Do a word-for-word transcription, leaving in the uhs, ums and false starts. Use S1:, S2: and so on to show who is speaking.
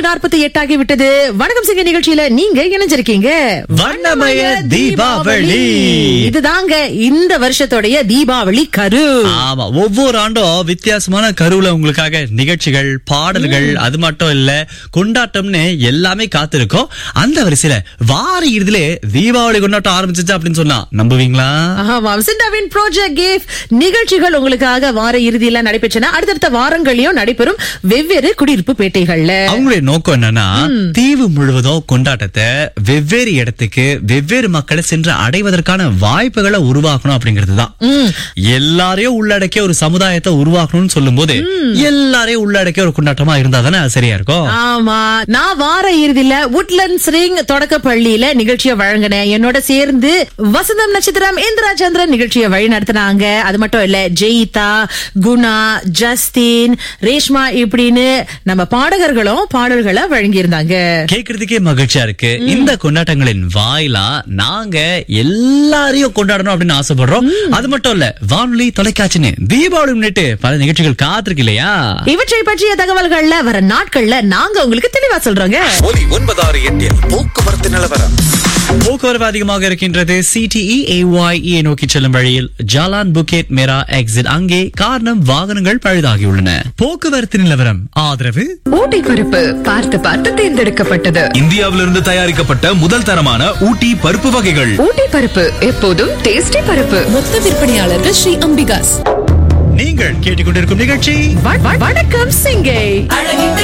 S1: நாற்பத்தி எட்டு ஆகிவிட்டது. வணக்கம் சிங்க நிகழ்ச்சியில நீங்க இணைஞ்சிருக்கீங்க.
S2: வண்ணமய தீபாவளி
S1: இதுதாங்க இந்த வருஷத்தோடைய தீபாவளி கரு.
S2: ஆமா, ஒவ்வொரு ஆண்டும் வித்தியாசமான கருவுல உங்களுக்காக நிகழ்ச்சிகள், பாடல்கள், அது மட்டும் இல்ல கொண்டாட்டம்னு எல்லாமே காத்திருக்கோம். அந்த வரிசையில வார இறுதியிலே தீபாவளி கொண்டாட்டம் ஆரம்பிச்சிச்சு அப்படின்னு சொன்னா நம்புவீங்களா?
S1: ஆமா, சிண்டாவின் ப்ராஜெக்ட் கேஃப் நிகழ்ச்சிகள் உங்களுக்காக வார இறுதியில நடைபெற்றன. அடுத்தடுத்த வாரங்களையும் நடைபெறும் வெவ்வேறு குடியிருப்பு பேட்டைகள்ல.
S2: அவங்களுடைய நோக்கம் என்னன்னா, தீவு முழுவதும் கொண்டாட்டத்தை வெவ்வேறு இடத்துக்கு வெவ்வேறு மக்களை சென்று அடைவதற்கான வாய்ப்புகளை உருவாக்கணும் அப்படிங்கறதுதான். எல்லாரையும் உள்ளடக்கிய ஒரு சமுதாயத்தை உருவாக்கணும்னு சொல்லும் போது எல்லாரையும் உள்ளடக்கிய ஒரு கொண்டாட்டமா இருந்தா தானே அது சரியா இருக்கும்.
S1: ஆமா, நான் வார இறுதியில உட்லண்ட்ஸ் ரிங் தொடக்க பள்ளியில நிகழ்ச்சியை வழங்கினேன். என்னோட சேர்ந்து வசந்தம் நட்சத்திரம் இந்திரா சந்திரன் நிகழ்ச்சியை வழி நடத்தினாங்க. அது மட்டும் இல்ல, ஜெயிதா, குணா, ஜஸ்டின், ரேஷ்மா இப்படின்னு நம்ம பாடகர்களும் பாடல்களை வழங்கியிருந்தாங்க.
S2: கேக்குறதுக்கே மகிழ்ச்சியா இருக்கு. இந்த கொண்டாட்டங்களின் வாயிலா நாங்க எல்லாரையும் கொண்டாடணும் அப்படின்னு ஆசைப்படுறோம். அது மட்டும் இல்ல, வானொலி, தொலைக்காட்சின்னு தீபாவளி முன்னிட்டு பல நிகழ்ச்சிகள் காத்திருக்கு இல்லையா?
S1: இவற்றை பற்றிய தகவல்கள்ல வர நாட்கள்ல நாங்க உங்களுக்கு தெளிவா சொல்றோங்க.
S3: ஒலி ஒன்பதாறு எட்டில் போக்குவரத்து நிலவரம்.
S2: போக்குவரத்து அதிகமாக இருக்கின்றது. சிடிஇ ஏஒய்இ நோக்கி செல்லும் வழியில் ஜாலான் புக்கெட் மேரா எக்ஸிட் அங்கே காரணம் வாகனங்கள் பழுதாகியுள்ளன. போக்குவரத்து நிலவரம் ஆதரவு
S4: ஊட்டி பருப்பு பார்த்து பார்த்து தேர்ந்தெடுக்கப்பட்டது.
S3: இந்தியாவிலிருந்து தயாரிக்கப்பட்ட முதல் தரமான ஊட்டி பருப்பு வகைகள்.
S4: ஊட்டி பருப்பு எப்போதும் டேஸ்டி பருப்பு.
S5: மொத்த விற்பனையாளர்கள் ஸ்ரீ அம்பிகாஸ்.
S2: நீங்கள் கேட்டுக்கொண்டிருக்கும் நிகழ்ச்சி
S1: வணக்கம் சிங்கை.